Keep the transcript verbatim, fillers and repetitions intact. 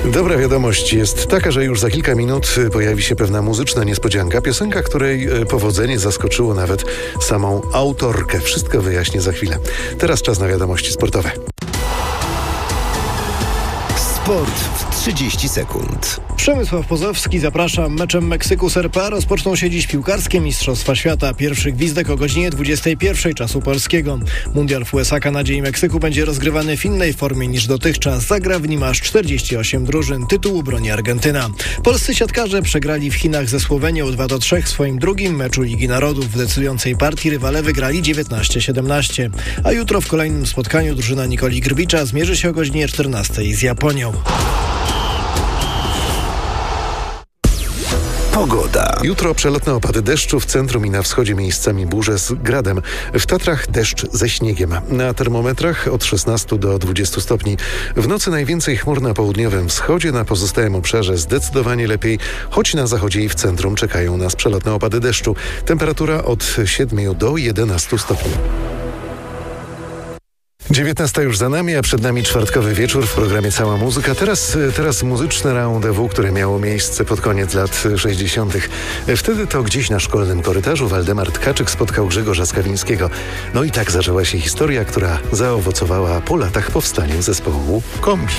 Dobra wiadomość jest taka, że już za kilka minut pojawi się pewna muzyczna niespodzianka. Piosenka, której powodzenie zaskoczyło nawet samą autorkę. Wszystko wyjaśnię za chwilę. Teraz czas na wiadomości sportowe. Sport w trzydzieści sekund. Przemysław Pozowski, zapraszam. Meczem Meksyku z R P A rozpoczną się dziś piłkarskie Mistrzostwa Świata. Pierwszy gwizdek o godzinie dwudziestej pierwszej czasu polskiego. Mundial w U S A, Kanadzie i Meksyku będzie rozgrywany w innej formie niż dotychczas. Zagra w nim aż czterdzieści osiem drużyn. Tytuł broni Argentyna. Polscy siatkarze przegrali w Chinach ze Słowenią dwa do trzech w swoim drugim meczu Ligi Narodów. W decydującej partii rywale wygrali dziewiętnaście siedemnaście. A jutro w kolejnym spotkaniu drużyna Nikoli Grbicza zmierzy się o godzinie czternastej z Japonią. Pogoda. Jutro przelotne opady deszczu w centrum i na wschodzie, miejscami burze z gradem. W Tatrach deszcz ze śniegiem. Na termometrach od szesnastu do dwudziestu stopni. W nocy najwięcej chmur na południowym wschodzie, na pozostałym obszarze zdecydowanie lepiej, choć na zachodzie i w centrum czekają nas przelotne opady deszczu. Temperatura od siedmiu do jedenastu stopni. dziewiętnasta już za nami, a przed nami czwartkowy wieczór w programie Cała Muzyka. Teraz, teraz muzyczne rendezvous, które miało miejsce pod koniec lat sześćdziesiątych. Wtedy to gdzieś na szkolnym korytarzu Waldemar Tkaczyk spotkał Grzegorza Skawińskiego. No i tak zaczęła się historia, która zaowocowała po latach powstaniem zespołu Kombi.